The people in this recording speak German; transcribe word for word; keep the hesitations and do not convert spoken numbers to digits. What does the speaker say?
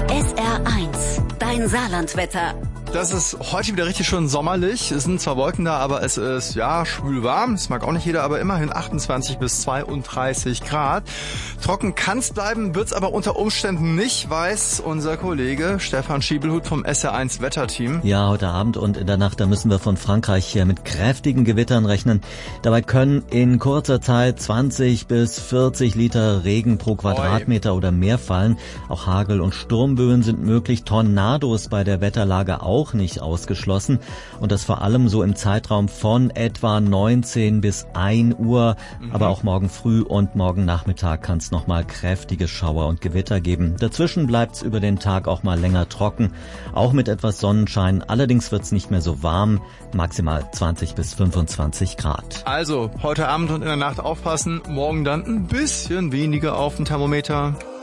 S R eins, dein Saarlandwetter. Das ist heute wieder richtig schön sommerlich. Es sind zwar Wolken da, aber es ist, ja, schwül warm. Das mag auch nicht jeder, aber immerhin achtundzwanzig bis zweiunddreißig Grad. Trocken kann's bleiben, wird's aber unter Umständen nicht, weiß unser Kollege Stefan Schiebelhut vom S R eins Wetterteam. Ja, heute Abend und in der Nacht, da müssen wir von Frankreich hier mit kräftigen Gewittern rechnen. Dabei können in kurzer Zeit zwanzig bis vierzig Liter Regen pro Quadratmeter Oi. oder mehr fallen. Auch Hagel und Sturmböen sind möglich. Tornados bei der Wetterlage auch. auch nicht ausgeschlossen und das vor allem so im Zeitraum von etwa neunzehn bis ein Uhr, mhm. aber auch morgen früh und morgen Nachmittag kann es nochmal kräftige Schauer und Gewitter geben. Dazwischen bleibt es über den Tag auch mal länger trocken, auch mit etwas Sonnenschein, allerdings wird es nicht mehr so warm, maximal zwanzig bis fünfundzwanzig Grad. Also, heute Abend und in der Nacht aufpassen, morgen dann ein bisschen weniger auf dem Thermometer.